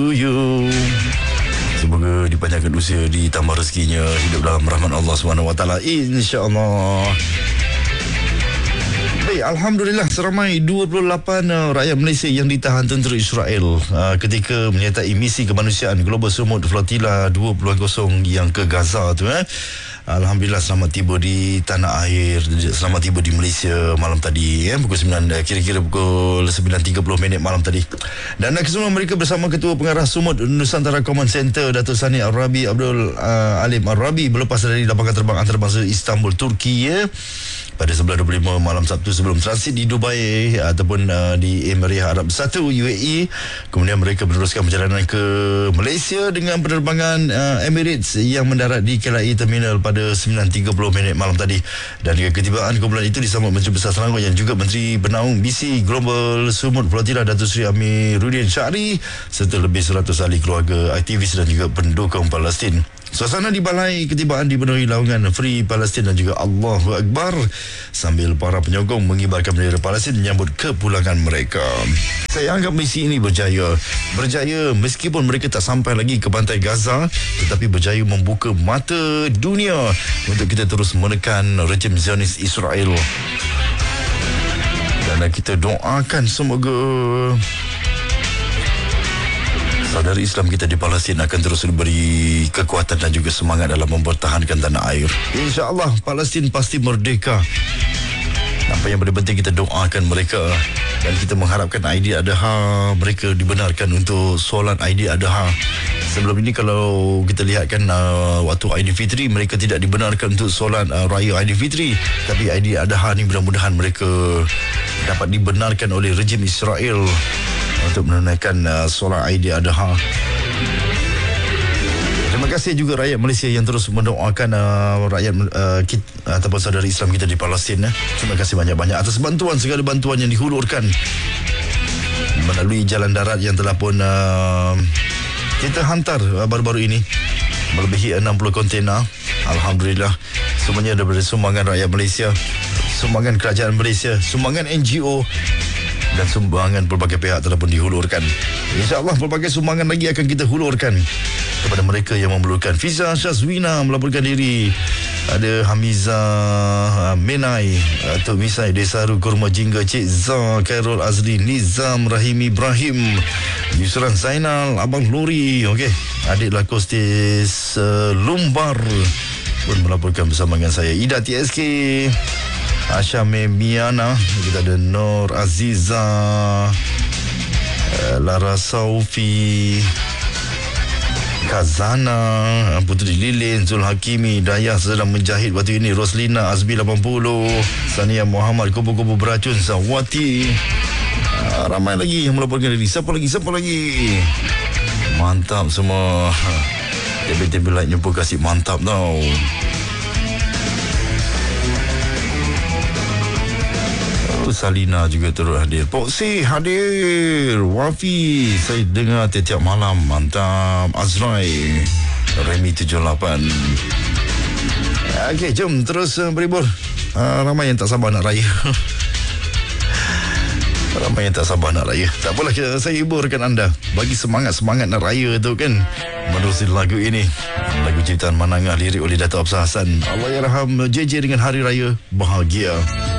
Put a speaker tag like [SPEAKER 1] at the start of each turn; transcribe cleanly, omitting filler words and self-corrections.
[SPEAKER 1] you. Semoga dipanjangkan usia, ditambah rezekinya, hidup dalam rahmat Allah SWT, insya-Allah. Baik, Alhamdulillah, seramai 28 rakyat Malaysia yang ditahan tentera Israel ketika menyertai misi kemanusiaan Global Sumut Flotilla 2.0 yang ke Gaza tu. Alhamdulillah selamat tiba di tanah air, selamat tiba di Malaysia malam tadi, pukul 9, kira-kira pukul 9.30 malam tadi. Dan kesemua mereka bersama Ketua Pengarah Sumut Nusantara Command Center Datuk Sani Al-Rabi Abdul Alim Al-Rabi berlepas dari lapangan terbang antarabangsa Istanbul, Turki pada 11.25 malam Sabtu sebelum transit di Dubai ataupun di Emirat Arab Bersatu UAE. Kemudian mereka meneruskan perjalanan ke Malaysia dengan penerbangan Emirates yang mendarat di KLIA Terminal pada 9.30 malam tadi. Dan dengan ketibaan kumpulan itu disambut Menteri Besar Selangor yang juga Menteri Benaung Misi Global Sumut Flotilla Datuk Seri Amiruddin Syahri serta lebih 100 ahli keluarga, aktivis dan juga pendukung Palestin. Suasana di balai ketibaan dipenuhi laungan Free Palestine dan juga Allahu Akbar sambil para penyokong mengibarkan bendera Palestin menyambut kepulangan mereka. Saya anggap misi ini berjaya meskipun mereka tak sampai lagi ke pantai Gaza, tetapi berjaya membuka mata dunia untuk kita terus menekan rejim Zionis Israel. Dan kita doakan semoga saudara Islam kita di Palestin akan terus diberi kekuatan dan juga semangat dalam mempertahankan tanah air. InsyaAllah Palestin pasti merdeka. Apa yang paling penting, kita doakan mereka dan kita mengharapkan Aidiladha mereka dibenarkan untuk solat Aidiladha. Sebelum ini kalau kita lihatkan waktu Aidilfitri mereka tidak dibenarkan untuk solat raya Aidilfitri, tapi Aidiladha ni mudah-mudahan mereka dapat dibenarkan oleh rejim Israel untuk menunaikan solat Aidiladha. Terima kasih juga rakyat Malaysia yang terus mendoakan rakyat kita, ataupun saudara Islam kita di Palestin. Terima kasih banyak-banyak atas bantuan, segala bantuan yang dihulurkan melalui jalan darat yang telah pun kita hantar baru-baru ini, melebihi 60 kontena. Alhamdulillah, semuanya daripada sumbangan rakyat Malaysia, sumbangan kerajaan Malaysia, sumbangan NGO dan sumbangan pelbagai pihak telah pun dihulurkan. InsyaAllah pelbagai sumbangan lagi akan kita hulurkan kepada mereka yang memerlukan. Fiza Syazwina melaporkan diri. Ada Hamiza Menai, Tok Misai Desaru Kurma Jingga, Cik Zah, Khairul Azli, Nizam Rahim Ibrahim, Yusran Zainal, Abang Lori, adik Lakostis Lumbar pun melaporkan bersama dengan saya. Ida TSK, Asha Miana, kita ada Nur Aziza, Lara Saufi, Kazana, Putri Lilin, Zul Hakimi, Dayah sedang menjahit waktu ini, Roslina Azbi 80, Sania Muhammad, Kubu-Kubu Beracun, Zawati. Ramai lagi yang melaporkan diri. Siapa lagi? Mantap semua. Tebel-tebel like pun kasih mantap tau. Salina juga turut hadir. Poksi hadir. Wafi saya dengar tiap malam. Mantap. Azrai Remy 78. Okey, jom terus berhibur. Ramai yang tak sabar nak raya. Ramai yang tak sabar nak raya. Tak apalah, saya hiburkan anda, bagi semangat nak raya tu kan, menerusi lagu ini. Lagu ciptaan Manangah, lirik oleh Dato' Absar Hassan. Allahyarham JJ dengan Hari Raya Bahagia.